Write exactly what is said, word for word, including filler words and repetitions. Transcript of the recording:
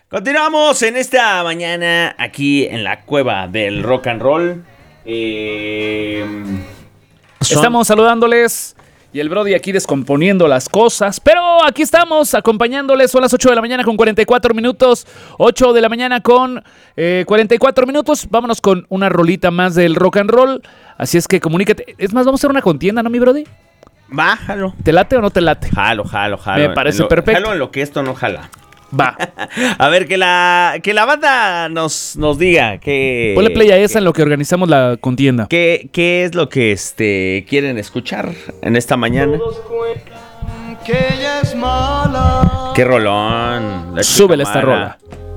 Continuamos en esta mañana aquí en la cueva del rock and roll. Eh, son... Estamos saludándoles y el Brody aquí descomponiendo las cosas. Pero aquí estamos acompañándoles. Son las ocho de la mañana con cuarenta y cuatro minutos. ocho de la mañana con eh, cuarenta y cuatro minutos. Vámonos con una rolita más del rock and roll. Así es que comunícate. Es más, vamos a hacer una contienda, ¿no, mi Brody? Va, jalo. ¿Te late o no te late? Jalo, jalo, jalo. Me parece lo, perfecto. Jalo en lo que esto no jala. Va. A ver, que la, que la banda nos, nos diga que... Ponle play a esa que, en lo que organizamos la contienda. ¿Qué, qué es lo que este, quieren escuchar en esta mañana? Que ella es mala. ¡Qué rolón! Súbele esta rola.